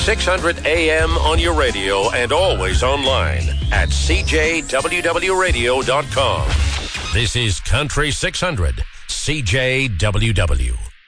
600 AM on your radio and always online at cjwwradio.com. This is Country 600, CJWW.